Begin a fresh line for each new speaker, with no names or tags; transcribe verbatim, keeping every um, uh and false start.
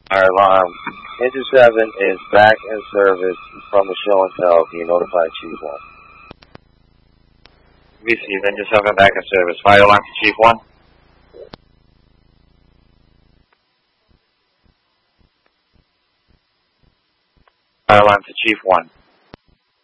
Fire alarm. Engine seven is back in service from the show and tell. Can you notify Chief one?
Receive. Engine seven back in service. Fire alarm to Chief one. Fire alarm to Chief one.